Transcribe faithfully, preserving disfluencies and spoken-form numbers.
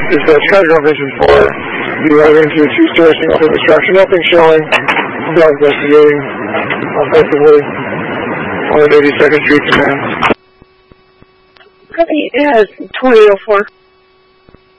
This is Chicago Vision four. Be right into a two-story single-family structure. Nothing showing. Still investigating offensively. one eighty-second Street Command. Copy, it has twenty oh four.